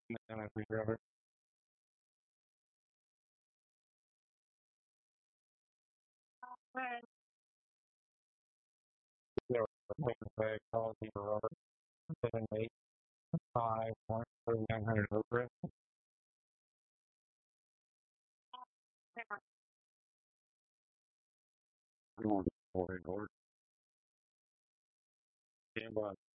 And I think of it, there was a thing that called the Robert 785 over it. Going forward, or stand by.